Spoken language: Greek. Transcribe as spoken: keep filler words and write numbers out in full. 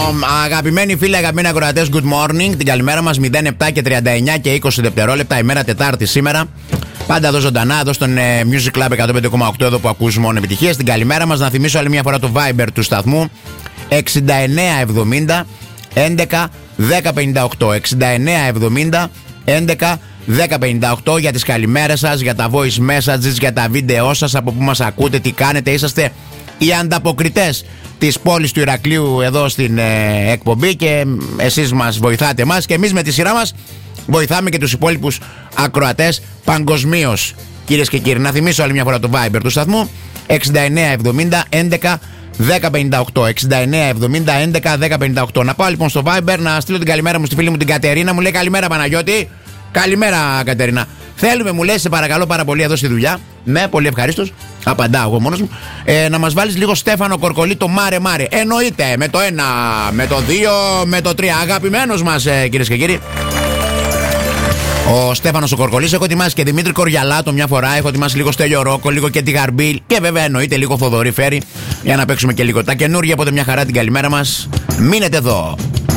αγαπημένοι φίλοι, αγαπημένοι ακροατές, good morning. Την καλημέρα μας, μηδέν επτά και τριάντα εννιά και είκοσι δευτερόλεπτα, ημέρα Τετάρτη σήμερα. Πάντα εδώ ζωντανά, εδώ στον ε, Music Club εκατόν πέντε κόμμα οκτώ, εδώ που ακούς μόνο επιτυχίες. Την καλημέρα μας, να θυμίσω άλλη μια φορά το Viber του σταθμού εξήντα εννέα εβδομήντα έντεκα δέκα πενήντα οκτώ. εξήντα εννέα εβδομήντα έντεκα δέκα πενήντα οκτώ για τις καλημέρες σας, για τα voice messages, για τα βίντεό σας, από που μας ακούτε, τι κάνετε. Είσαστε οι ανταποκριτές της πόλης του Ηρακλείου εδώ στην ε, εκπομπή και εσείς μας βοηθάτε εμάς και εμείς με τη σειρά μας βοηθάμε και τους υπόλοιπους ακροατές παγκοσμίως. Κυρίες και κύριοι, να θυμίσω άλλη μια φορά το Viber του σταθμού εξήντα εννέα εβδομήντα έντεκα δέκα πενήντα οκτώ. εξήντα εννέα εβδομήντα έντεκα δέκα πενήντα οκτώ. Να πάω λοιπόν στο Viber να στείλω την καλημέρα μου στη φίλη μου την Κατερίνα. Μου λέει καλημέρα Παναγιώτη. Καλημέρα Κατερίνα. Θέλουμε, μου λέει, σε παρακαλώ πάρα πολύ εδώ στη δουλειά. Ναι, πολύ ευχαρίστως. Απαντάω εγώ μόνος μου. Ε, να μας βάλεις λίγο Στέφανο Κορκολί το Μάρε Μάρε. Εννοείται με το ένα, με το δύο, με το τρία. Αγαπημένος μας, ε, κυρίες και κύριοι. Ο Στέφανος ο Κορκολής. Έχω ετοιμάσει και Δημήτρη Κοριαλάτο μια φορά. Έχω ετοιμάσει λίγο Στέλιο Ρόκο, λίγο και τη Γαρμπίλ. Και βέβαια εννοείται λίγο Θοδωρή Φέρη. Για να παίξουμε και λίγο τα καινούργια. Οπότε μια χαρά την καλημέρα μας. Μείνετε εδώ.